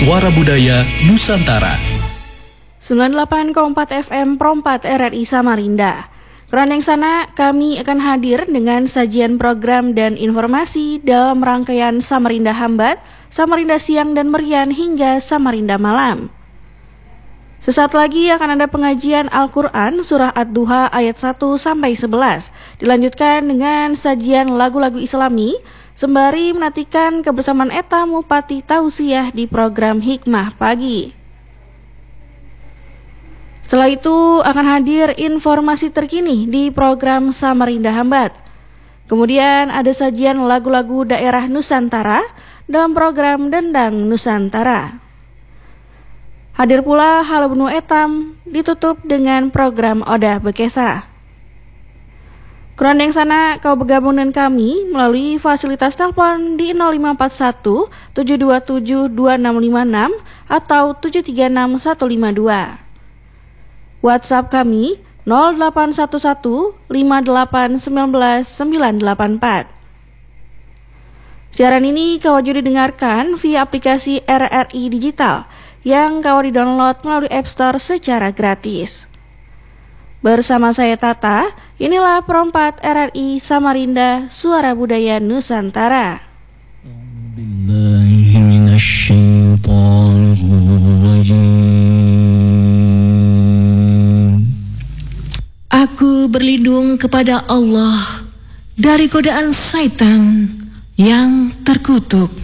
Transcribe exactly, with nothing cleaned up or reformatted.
Suara Budaya Nusantara. sembilan puluh delapan koma empat F M Pro empat R R I Samarinda. Raneng sana, kami akan hadir dengan sajian program dan informasi dalam rangkaian Samarinda Hambat, Samarinda Siang dan Merian hingga Samarinda Malam. Sesaat lagi akan ada pengajian Al-Quran Surah Ad-Duha ayat satu sampai sebelas. Dilanjutkan dengan sajian lagu-lagu Islami, sembari menantikan kebersamaan Eta Mupati Tausiah di program Hikmah Pagi. Setelah itu akan hadir informasi terkini di program Samarinda Hambat. Kemudian ada sajian lagu-lagu daerah Nusantara dalam program Dendang Nusantara. Hadir pula Halabenu Etam, ditutup dengan program Odah Bekesa. Kurang sana kau bergabung dengan kami melalui fasilitas telepon di nol lima empat satu tujuh dua tujuh dua enam lima enam atau tujuh tiga enam satu lima dua. WhatsApp kami nol delapan satu satu lima delapan sembilan sembilan delapan empat. Siaran ini kau juga didengarkan via aplikasi R R I Digital yang kau di-download melalui App Store secara gratis. Bersama saya Tata, inilah Pro empat R R I Samarinda, Suara Budaya Nusantara. Aku berlindung kepada Allah dari godaan syaitan yang terkutuk.